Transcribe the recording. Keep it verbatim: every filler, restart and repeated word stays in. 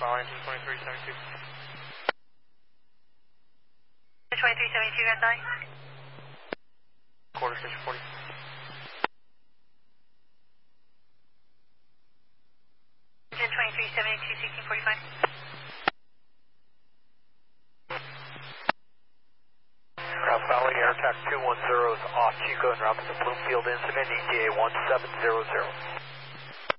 following engine twenty-three seventy-two. twenty-three seventy-two, red eye. Quarter station forty. Engine twenty-three seventy-two, sixteen forty-five. Route Valley, Air Tac two one zero is off Chico and route to the Bloomfield incident, E T A one seven zero zero.